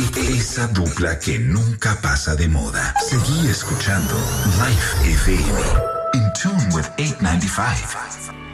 Esa dupla que nunca pasa de moda. Seguí escuchando Life FM. In tune with 895.